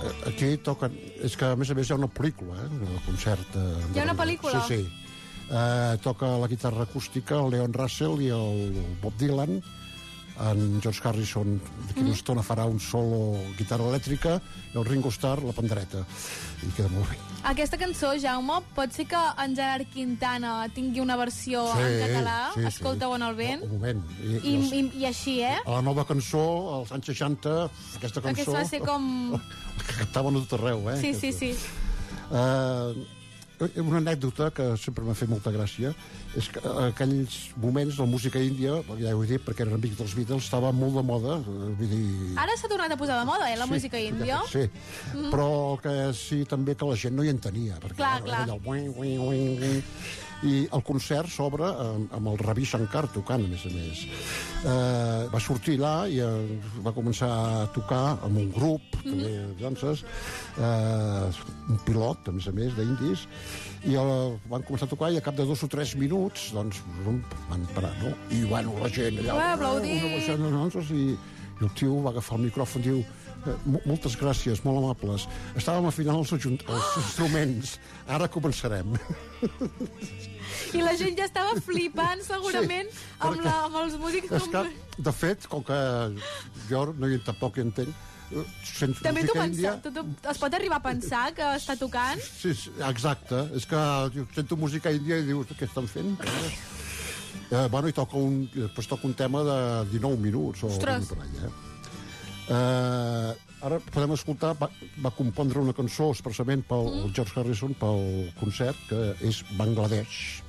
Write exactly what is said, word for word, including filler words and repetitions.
Aquí toquen... És que, a més a més, hi ha una pel·lícula, eh? Un concert... Eh, hi ha una pel·lícula? Sí, sí. Eh, toca la guitarra acústica el Leon Russell i el Bob Dylan. En George Harrison d'aquí una mm. estona farà un solo guitarra elèctrica i el Ringo Starr la pandereta, i queda molt bé. Aquesta cançó, Jaume, pot ser que en Gerard Quintana tingui una versió sí, en català? Sí, Escolta-ho sí. en el vent. Un moment. I, I, i, i així, eh? A la nova cançó, als anys seixanta, aquesta cançó... Aquesta va ser com... que cantaven a tot arreu, eh? Sí, sí, sí. Uh, una anècdota que sempre m'ha fet molta gràcia és que aquells moments la música índia, ja ho he dit perquè eren amics dels Beatles, estava molt de moda, vull dir... Ara s'ha tornat a posar de moda, eh, la sí, música índia. Sí, mm-hmm. Però que sí també que la gent no hi entenia, perquè clar, clar. Allò, uing, uing, uing, i el concert s'obre amb, amb el Ravi Shankar tocant, a més a més. Eh, va sortir allà i eh, va començar a tocar amb un grup, mm-hmm. també, danses, eh, un pilot, a més a més, d'indis, i el, van començar a tocar i a cap de dos o tres minuts doncs van parar, no? I bueno, la gent allà va aplaudir i, i el tio va agafar el micròfon i diu moltes gràcies, molt amables, estàvem afinant els, els instruments, ara començarem. I la gent ja estava flipant segurament sí, amb, la, amb els músics és que, de fet, com que jo no hi tampoc hi entenc, també tu, pensa, tu, tu es pot arribar a pensar que està tocant? Sí, sí, exacte, és que jo sento música índia i dius, què estan fent? Eh, bueno, i toca un, després toca un tema de dinou minuts o ostres per allà, eh? Eh, ara podem escoltar, va, va compondre una cançó expressament pel mm. George Harrison pel concert, que és Bangladesh.